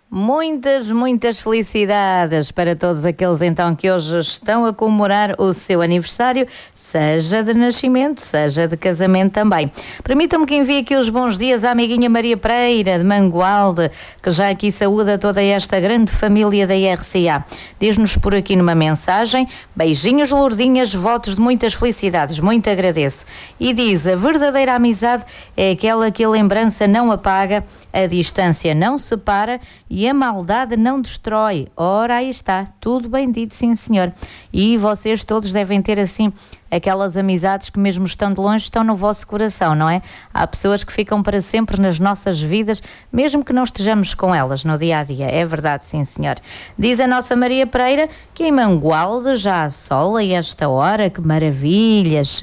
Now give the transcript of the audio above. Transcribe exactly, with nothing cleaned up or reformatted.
Muitas, muitas felicidades para todos aqueles então que hoje estão a comemorar o seu aniversário, seja de nascimento, seja de casamento também. Permitam-me que envie aqui os bons dias à amiguinha Maria Pereira, de Mangualde, que já aqui saúda toda esta grande família da R C A. Diz-nos por aqui numa mensagem: beijinhos, Lourdinhas, votos de muitas felicidades, muito agradeço. E diz: a verdadeira amizade é aquela que a lembrança não apaga, a distância não separa e a maldade não destrói. Ora, aí está, tudo bem dito, sim senhor. E vocês todos devem ter assim aquelas amizades que mesmo estando longe estão no vosso coração, não é? Há pessoas que ficam para sempre nas nossas vidas, mesmo que não estejamos com elas no dia a dia. É verdade, sim senhor. Diz a nossa Maria Pereira que em Mangualde já há sol a esta hora, que maravilhas.